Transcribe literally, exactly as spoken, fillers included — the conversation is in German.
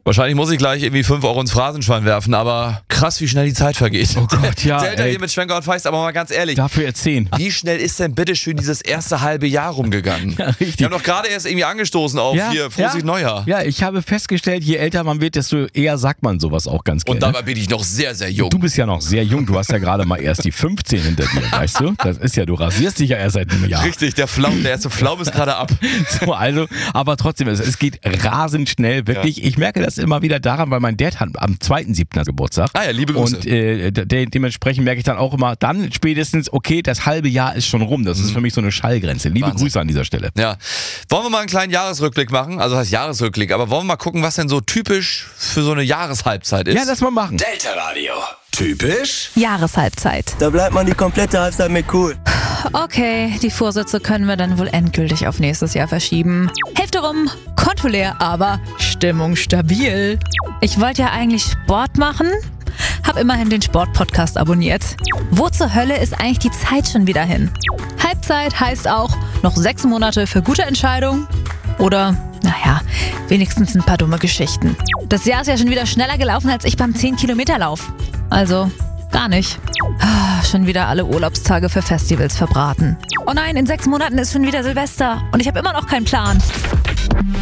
Wahrscheinlich muss ich gleich irgendwie fünf Euro ins Phrasenschwein werfen, aber krass, wie schnell die Zeit vergeht. Oh Gott, ja. Delta ey. hier mit Schwenker und Feist, aber mal ganz ehrlich. Dafür erzählen. Wie schnell ist denn bitteschön dieses erste halbe Jahr rumgegangen? Ja, richtig. Wir haben doch gerade erst irgendwie angestoßen auf Ja, hier, Frohes ja. Neujahr. Ja, ich habe festgestellt, je älter man wird, desto eher sagt man sowas auch ganz gerne. Und dabei bin ich noch sehr, sehr jung. Du bist ja noch sehr jung, du hast ja gerade mal erst die fünfzehn hinter dir, weißt du? Das ist ja, du rasierst dich ja erst seit einem Jahr. Richtig, der Flaum, der erste Flaum ist gerade ab. So, also, aber trotzdem, es, es geht rasend schnell, wirklich. Ja. Ich merke das immer wieder daran, weil mein Dad hat am zweiten siebten Geburtstag. Ah ja, liebe Grüße. Und äh, de- dementsprechend merke ich dann auch immer, dann spätestens, okay, das halbe Jahr ist schon rum. Das ist für mich so eine Schallgrenze. Liebe Wahnsinn. Grüße an dieser Stelle. Ja. Wollen wir mal einen kleinen Jahresrückblick machen? Also das heißt Jahresrückblick, aber wollen wir mal gucken, was denn so typisch für so eine Jahreshalbzeit ist? Ja, lass mal machen. Delta Radio. Typisch? Jahreshalbzeit. Da bleibt man die komplette Halbzeit mit cool. Okay, die Vorsätze können wir dann wohl endgültig auf nächstes Jahr verschieben. Hälfte rum, Konto leer, aber Stimmung stabil. Ich wollte ja eigentlich Sport machen, hab immerhin den Sport-Podcast abonniert. Wo zur Hölle ist eigentlich die Zeit schon wieder hin? Halbzeit heißt auch noch sechs Monate für gute Entscheidungen oder, naja, wenigstens ein paar dumme Geschichten. Das Jahr ist ja schon wieder schneller gelaufen als ich beim zehn Kilometer Lauf. Also, gar nicht. Ah, schon wieder alle Urlaubstage für Festivals verbraten. Oh nein, in sechs Monaten ist schon wieder Silvester und ich habe immer noch keinen Plan.